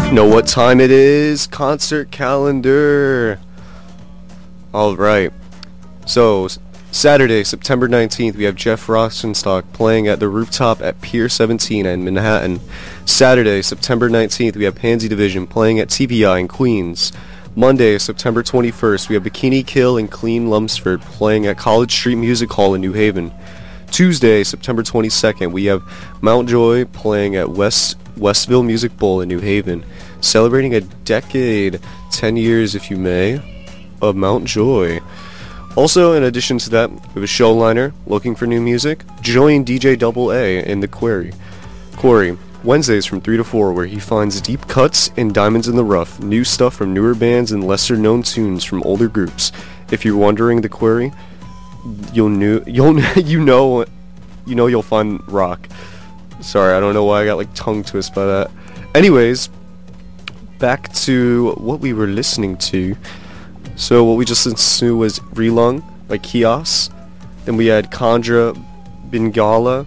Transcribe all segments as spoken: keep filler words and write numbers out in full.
Know what time it is? Concert calendar. Alright. So, Saturday, September nineteenth, we have Jeff Rosenstock playing at the Rooftop at Pier seventeen in Manhattan. Saturday, September nineteenth, we have Pansy Division playing at T P I in Queens. Monday, September twenty-first, we have Bikini Kill and Clean Lumsford playing at College Street Music Hall in New Haven. Tuesday, September twenty-second, we have Mount Joy playing at West Westville Music Bowl in New Haven, celebrating a decade, ten years if you may, of Mount Joy. Also, in addition to that, we have a showliner looking for new music. Join D J Double A in the Quarry. Quarry, Wednesdays from three to four, where he finds deep cuts and diamonds in the rough, new stuff from newer bands and lesser-known tunes from older groups. If you're wondering the Quarry, you'll knew you'll you know you know you'll find rock. Sorry, I don't know why I got like tongue twist by that. Anyways, back to what we were listening to. So what we just listened to was Relung by Kios. Then we had Kandra Bingala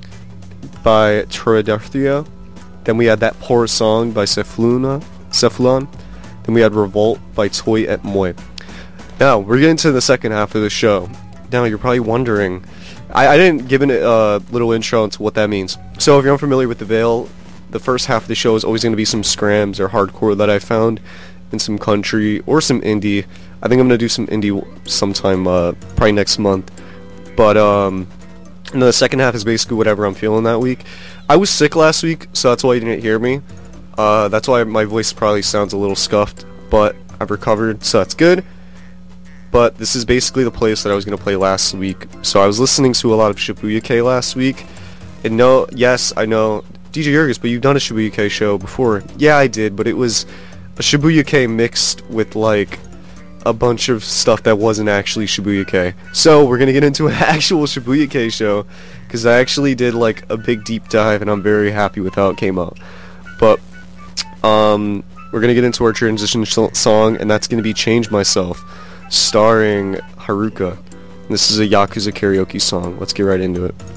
by Troydarthia. Then we had That Poor Song by Cephaluna, Cephalon. Then we had Revolt by Toy et Moi. Now, we're getting to the second half of the show. Now, you're probably wondering, I, I didn't give a uh, little intro into what that means. So if you're unfamiliar with the Veil, the first half of the show is always going to be some scrams or hardcore that I found, and some country or some indie. I think I'm going to do some indie sometime, uh, probably next month. But, um, and the second half is basically whatever I'm feeling that week. I was sick last week, so that's why you didn't hear me. Uh, that's why my voice probably sounds a little scuffed, but I've recovered, so that's good. But this is basically the playlist that I was going to play last week. So I was listening to a lot of Shibuya K last week. And no, yes, I know, D J Jurgis, but you've done a Shibuya K show before. Yeah, I did, but it was a Shibuya K mixed with, like, a bunch of stuff that wasn't actually Shibuya K. So we're going to get into an actual Shibuya K show, because I actually did, like, a big deep dive, and I'm very happy with how it came out. But, um, we're going to get into our transition sh- song, and that's going to be Change Myself, starring Haruka. This is a Yakuza karaoke song. Let's get right into it.